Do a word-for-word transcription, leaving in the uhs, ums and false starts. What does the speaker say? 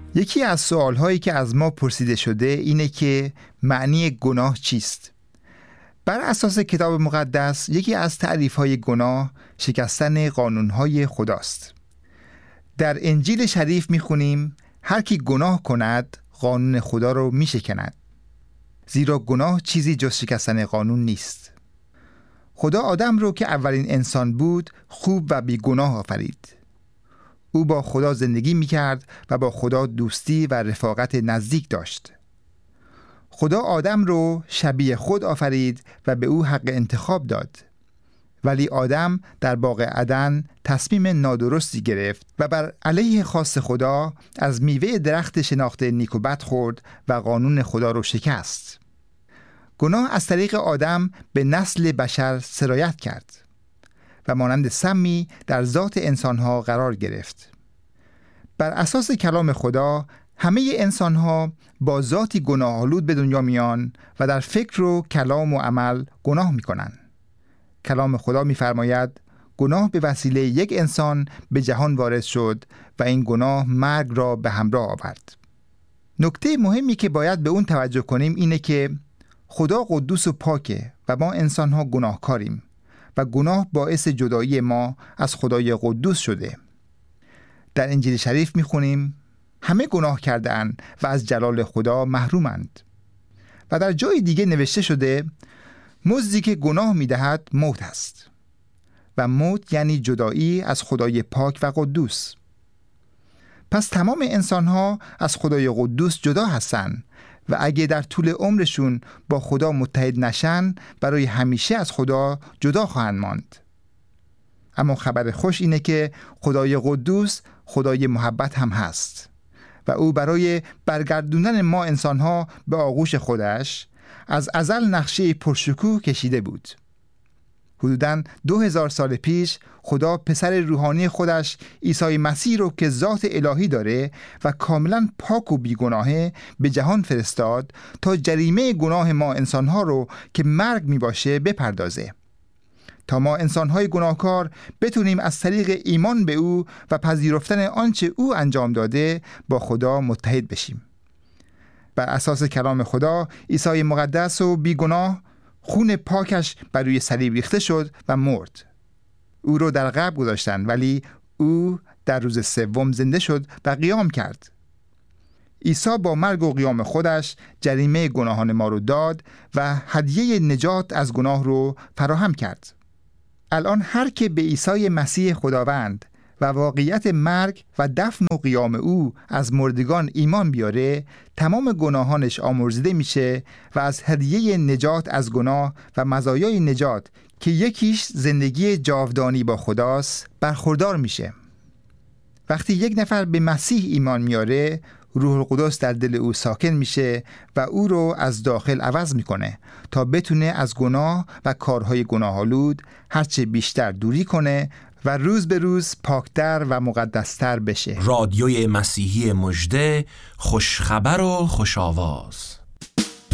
یکی از سوالهایی که از ما پرسیده شده اینه که معنی گناه چیست؟ بر اساس کتاب مقدس یکی از تعریف‌های گناه شکستن قانون‌های خداست. در انجیل شریف می‌خونیم هر کی گناه کند قانون خدا رو می‌شکند. زیرا گناه چیزی جز شکستن قانون نیست. خدا آدم رو که اولین انسان بود خوب و بی گناه آفرید. او با خدا زندگی می‌کرد و با خدا دوستی و رفاقت نزدیک داشت. خدا آدم رو شبیه خود آفرید و به او حق انتخاب داد. ولی آدم در باغ عدن تصمیم نادرستی گرفت و بر علیه خواست خدا از میوه درخت شناخت نیک و بد خورد و قانون خدا رو شکست. گناه از طریق آدم به نسل بشر سرایت کرد و مانند سمی در ذات انسانها قرار گرفت. بر اساس کلام خدا همه انسانها با ذاتی گناه‌آلود به دنیا میان و در فکر و کلام و عمل گناه میکنن. کلام خدا میفرماید گناه به وسیله یک انسان به جهان وارد شد و این گناه مرگ را به همراه آورد. نکته مهمی که باید به اون توجه کنیم اینه که خدا قدوس و پاکه و ما انسانها گناهکاریم و گناه باعث جدایی ما از خدای قدوس شده. در انجیل شریف میخونیم همه گناه کردند و از جلال خدا محرومند. و در جای دیگه نوشته شده مزدی که گناه میدهد موت است و موت یعنی جدایی از خدای پاک و قدوس. پس تمام انسانها از خدای قدوس جدا هستند و اگه در طول عمرشون با خدا متحد نشن برای همیشه از خدا جدا خواهند ماند. اما خبر خوش اینه که خدای قدوس خدای محبت هم هست و او برای برگردوندن ما انسانها به آغوش خودش از ازل نقشه پرشکوه کشیده بود. حدوداً دو هزار سال پیش خدا پسر روحانی خودش عیسی مسیح رو که ذات الهی داره و کاملاً پاک و بیگناهه به جهان فرستاد تا جریمه گناه ما انسانها رو که مرگ می باشه بپردازه، تا ما انسانهای گناهکار بتونیم از طریق ایمان به او و پذیرفتن آنچه او انجام داده با خدا متحد بشیم. بر اساس کلام خدا عیسی مقدس و بیگناه خون پاکش بر روی صلیب ریخته شد و مرد. او رو در قبر گذاشتن ولی او در روز سوم زنده شد و قیام کرد. عیسی با مرگ و قیام خودش جریمه گناهان ما رو داد و هدیه نجات از گناه رو فراهم کرد. الان هر که به عیسی مسیح خداوند و واقعیت مرگ و دفن و قیام او از مردگان ایمان بیاره تمام گناهانش آمرزیده میشه و از هدیه نجات از گناه و مزایای نجات که یکیش زندگی جاودانی با خداست برخوردار میشه. وقتی یک نفر به مسیح ایمان میاره روح القدس در دل او ساکن میشه و او رو از داخل عوض میکنه تا بتونه از گناه و کارهای گناه‌آلود هرچه بیشتر دوری کنه و روز به روز پاکتر و مقدستر بشه. رادیوی مسیحی مژده، خوشخبر و خوش آواز.